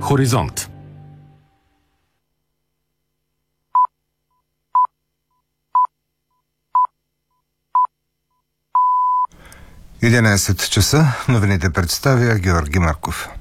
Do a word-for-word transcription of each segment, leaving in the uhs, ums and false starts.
Хоризонт. единайсет часа. Новините представя Георги Марков.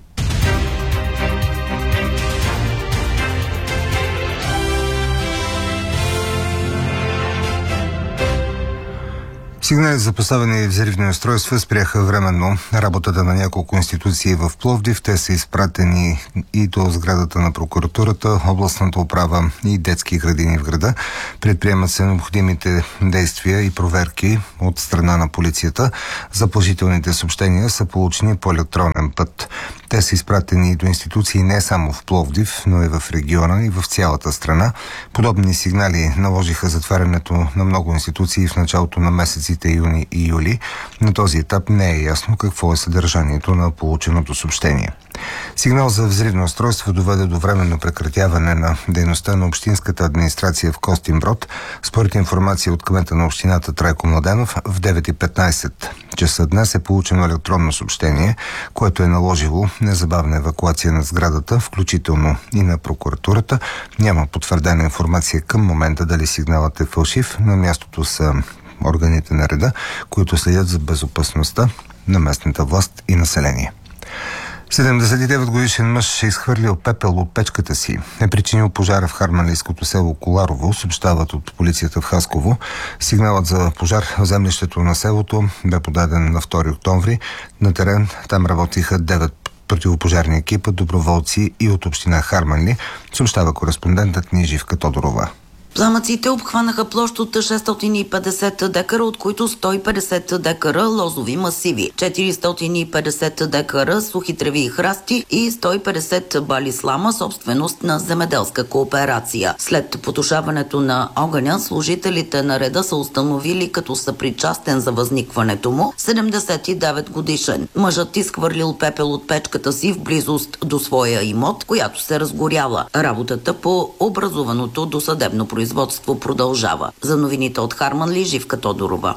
Сигнали за поставени взривни устройства спряха временно работата на няколко институции в Пловдив. Те са изпратени и до сградата на прокуратурата, областната управа и детски градини в града. Предприемат се необходимите действия и проверки от страна на полицията. Заплашителните съобщения са получени по електронен път. Те са изпратени до институции не само в Пловдив, но и в региона и в цялата страна. Подобни сигнали наложиха затварянето на много институции в началото на месеците юни и юли. На този етап не е ясно какво е съдържанието на полученото съобщение. Сигнал за взривно устройство доведе до временно прекратяване на дейността на общинската администрация в Костинброд. Според информация от кмета на общината Трайко Младенов, в девет и петнайсет часа днес е получено електронно съобщение, което е наложило незабавна евакуация на сградата, включително и на прокуратурата. Няма потвърдена информация към момента дали сигналът е фалшив. На мястото са органите на реда, които следят за безопасността на местната власт и население. седемдесет и девет годишен мъж е изхвърлил пепел от печката си. Е причинил пожара в харманлийското село Коларово, съобщават от полицията в Хасково. Сигналът за пожар в землището на селото бе подаден на втори октомври. На терен там работиха девет противопожарни екипа, доброволци и от община Харманли, съобщава кореспондентът ни Живка Тодорова. Пламъците обхванаха площ от шестстотин и петдесет декара, от които сто и петдесет декара лозови масиви, четиристотин и петдесет декара сухи треви и храсти и сто и петдесет бали слама, собственост на земеделска кооперация. След потушаването на огъня, служителите на реда са установили като съпричастен за възникването му седемдесет и девет годишен. Мъжът изхвърлил пепел от печката си в близост до своя имот, която се разгоряла. Работата по образуваното досъдебно производство продължава. За новините от Харманли, Живка Тодорова.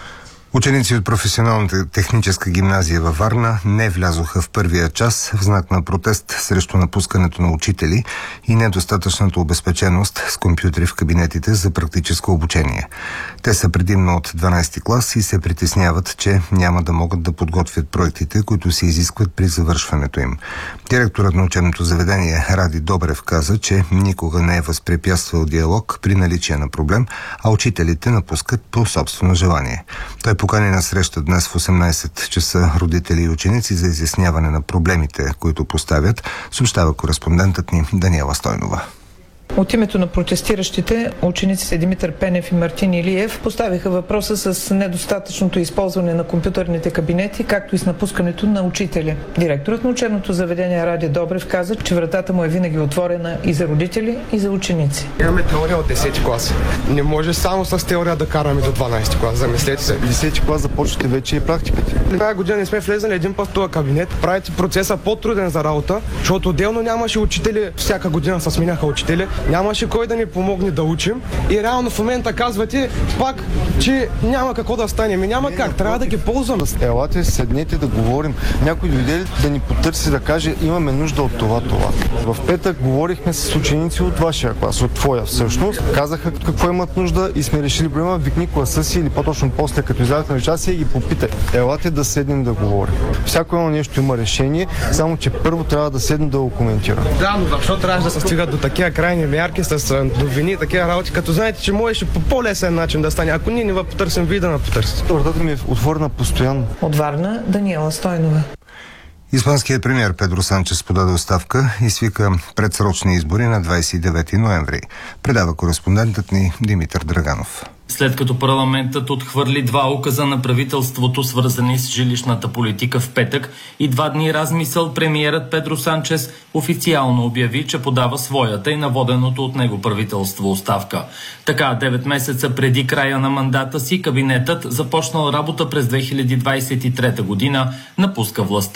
Ученици от професионалната техническа гимназия във Варна не влязоха в първия час в знак на протест срещу напускането на учители и недостатъчната обезпеченост с компютри в кабинетите за практическо обучение. Те са предимно от дванайсети клас и се притесняват, че няма да могат да подготвят проектите, които се изискват при завършването им. Директорът на учебното заведение Ради Добрев каза, че никога не е възпрепятствал диалог при наличие на проблем, а учителите напускат по собствено желание. Той покани на среща днес в осемнайсет часа родители и ученици за изясняване на проблемите, които поставят, съобщава кореспондентът ни Даниела Стойнова. От името на протестиращите, учениците Димитър Пенев и Мартин Илиев поставиха въпроса с недостатъчното използване на компютърните кабинети, както и с напускането на учители. Директорът на учебното заведение Ради Добрев каза, че вратата му е винаги отворена и за родители, и за ученици. Имаме теория от десети клас. Не може само с теория да караме до дванайсети клас. Замислете се. десети клас започвате вече и практиката. Тази година не сме влезали един път в този кабинет. Правите процеса по-труден за работа, защото отделно нямаше учители. Всяка година се сменяха учители. Нямаше кой да ни помогне да учим и реално в момента казвате пак, че няма какво да стане. Ми няма как, трябва да ги ползвам. Елате, седнете да говорим. Някой дойде да ни потърси, да каже, имаме нужда от това, това. В петък говорихме с ученици от вашия клас, от твоя всъщност. Казаха какво имат нужда и сме решили проблема, викни класа си или по-точно после, като излязат на вечеря и ги попитай. Елате да седнем да говорим. Всяко едно нещо има решение, само че първо трябва да седнем да го коментирам. Да, но защо трябва да се стига до такива крайни мерки с новини и такива работи, като знаете, че можеше по по-лесен начин да стане. Ако ние не ви потърсим, вие да ме потърсите. Вратата ми е отворена постоянно. От Варна, Даниела Стойнова. Испанският премиер Педро Санчес подаде оставка и свика предсрочни избори на двайсет и девети ноември. Предава кореспондентът ни Димитър Драганов. След като парламентът отхвърли два указа на правителството, свързани с жилищната политика в петък, и два дни размисъл, премиерът Педро Санчес официално обяви, че подава своята и наводеното от него правителство оставка. Така, девет месеца преди края на мандата си, кабинетът, започнал работа през две хиляди двайсет и трета година, напуска властта.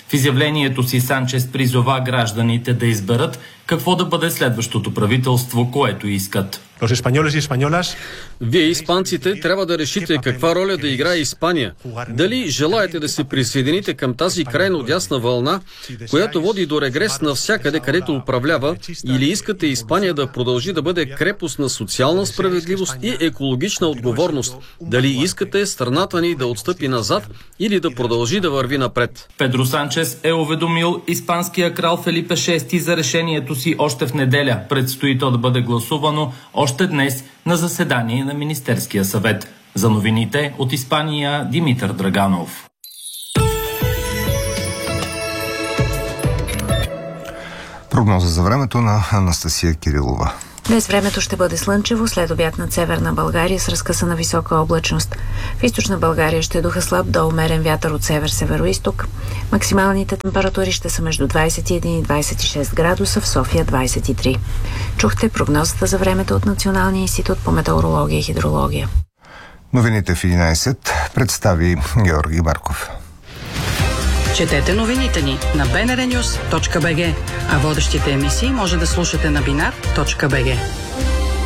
В изявлението си Санчес призова гражданите да изберат какво да бъде следващото правителство, което искат. Вие, испанците, трябва да решите каква роля да играе Испания. Дали желаете да се присъедините към тази крайно дясна вълна, която води до регрес навсякъде, където управлява, или искате Испания да продължи да бъде крепост на социална справедливост и екологична отговорност? Дали искате страната ни да отстъпи назад или да продължи да върви напред? Педро Санчес е уведомил испанския крал Фелипе шести за решението си още в неделя. Предстои то да бъде гласувано още днес на заседание на Министерския съвет. За новините от Испания, Димитър Драганов. Прогноза за времето на Анастасия Кирилова. Днес времето ще бъде слънчево, след обяд над северна България с разкъсана висока облачност. В източна България ще духа слаб до умерен вятър от север-североизток. Максималните температури ще са между двадесет и един и двадесет и шест градуса, в София двадесет и три. Чухте прогнозата за времето от Националния институт по метеорология и хидрология. Новините в единадесет представи Георги Марков. Четете новините ни на би ен ар нюз точка би джи, а водещите емисии може да слушате на бинар точка би джи.